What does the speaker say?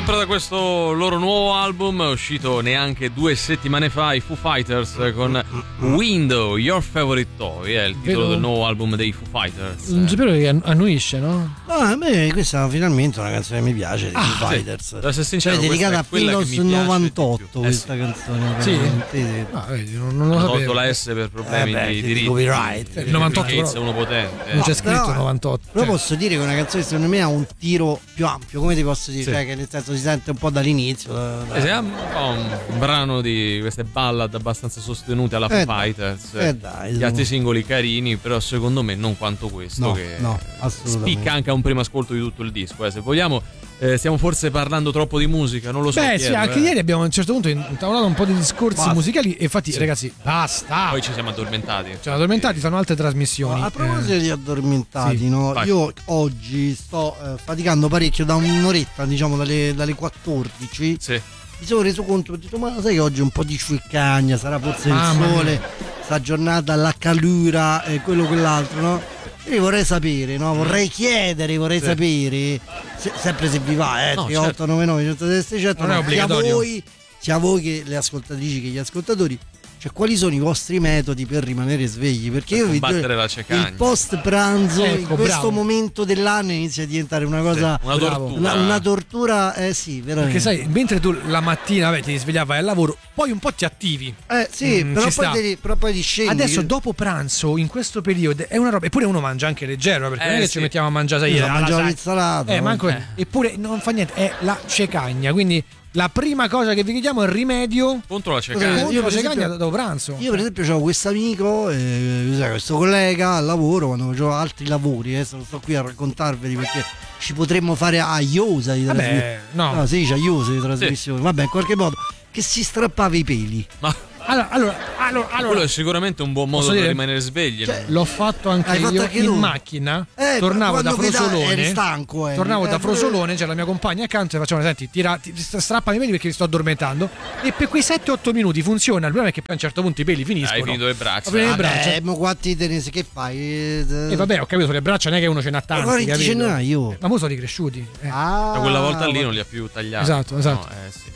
Sempre da questo loro nuovo album, uscito neanche 2 settimane fa, i Foo Fighters con Window, Your Favorite Toy, è il titolo del nuovo album dei Foo Fighters. Non sapevo che annuisce, no? A me questa è finalmente una canzone che mi piace dei Foo Fighters. Devo essere sincero, cioè, dedicata a Windows Windows 98 questa canzone. Sì? Vedi, non lo sapevo. Ho tolto la S per problemi di diritti. Copyright. Il 98 è uno potente. non c'è scritto 98. Però posso dire che è una canzone secondo me ha un tiro più ampio, come ti posso dire? Sì. Cioè che nel senso si sente un po' dall'inizio. È un po' un brano di queste ballad abbastanza sostenute alla Foo Fighters. Dai, gli altri singoli carini, però secondo me non quanto questo, che assolutamente. spicca anche a un primo ascolto di tutto il disco. Se vogliamo, stiamo forse parlando troppo di musica, non lo so. Beh, Piero, sì, anche ieri abbiamo a un certo punto intavolato un po' di discorsi musicali e infatti, ragazzi, basta. Poi ci siamo addormentati. Sono altre trasmissioni. A proposito di addormentati, sì, no? vai. Io oggi sto faticando parecchio da un'oretta, diciamo dalle 14. Sì. Mi sono reso conto, ho detto, ma sai che oggi è un po' di sciuccagna, sarà forse il sole, sta giornata, la calura e quello quell'altro, no? Io vorrei sapere, no? Vorrei chiedere, sapere, sempre se vi va, 3899 106 non è obbligatorio. sia voi che le ascoltatrici che gli ascoltatori, cioè quali sono i vostri metodi per rimanere svegli? Perché io vi dico, la cecagna. il post pranzo in questo bravo. momento dell'anno inizia a diventare una cosa, una tortura. una tortura, sì, veramente. Perché sai, mentre tu la mattina ti svegliavi, vai al lavoro, poi un po' ti attivi. Sì, però poi ti scendi. Adesso dopo pranzo, in questo periodo, è una roba. Eppure uno mangia anche leggero, perché non è che ci mettiamo a mangiare, sai, mangiare l'insalata. Eppure non fa niente, è la cecagna. Quindi la prima cosa che vi chiediamo è il rimedio contro la cecagna. Contro la cecagna dopo pranzo. Io per esempio avevo questo amico, questo collega al lavoro, quando facevo altri lavori, adesso non sto qui a raccontarveli perché ci potremmo fare a iosa di trasmissione. No, si dice a iosa di trasmissione, vabbè, in qualche modo, che si strappava i peli. Ma allora quello è sicuramente un buon modo per rimanere svegli. Cioè, l'ho fatto anche io in macchina. Tornavo da Frosolone. Eri stanco, tornavo da Frosolone, c'era la mia compagna accanto e facevano: senti, strappami i peli perché mi sto addormentando. E per quei 7-8 minuti funziona. Il problema è che poi a un certo punto i peli finiscono. Hai finito le braccia. Ma quanti tenesi che fai? E vabbè, ho capito, sulle braccia non è che uno ce n'ha tanti. Ma ce n'hai io. Ma mo sono ricresciuti. Da quella volta lì non li ha più tagliati. Esatto. No, sì.